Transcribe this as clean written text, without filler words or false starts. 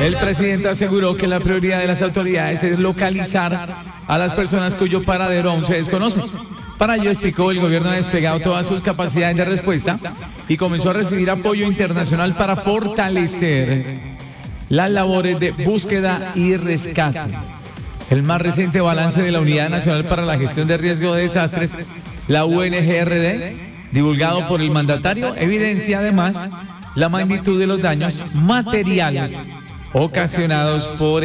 El presidente aseguró que la prioridad de las autoridades es localizar a las personas cuyo paradero aún se desconoce. Para ello, explicó, el gobierno ha desplegado todas sus capacidades de respuesta y comenzó a recibir apoyo internacional para fortalecer las labores de búsqueda y rescate. El más reciente balance de la Unidad Nacional para la Gestión de Riesgo de Desastres, la UNGRD, divulgado por el mandatario, evidencia además la magnitud de los daños materiales ocasionados por